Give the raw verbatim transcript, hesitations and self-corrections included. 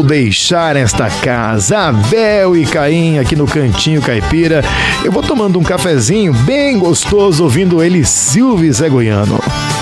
deixar esta casa. Abel e Caim aqui no Cantinho Caipira. Eu vou tomando um cafezinho bem gostoso ouvindo ele, Silvio e Zé Goiano.